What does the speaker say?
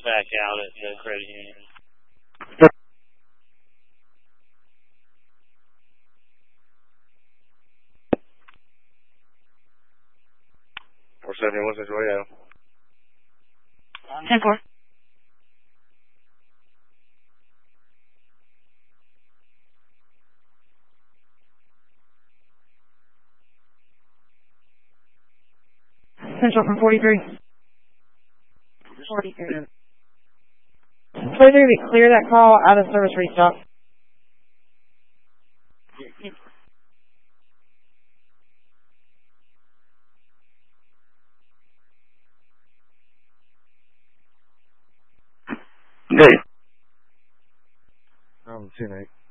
back out at the credit union. Four 71 Central Radio. 10-4. Central from 43. 43. 43, we clear that call, out of service restock. Good. 10-8.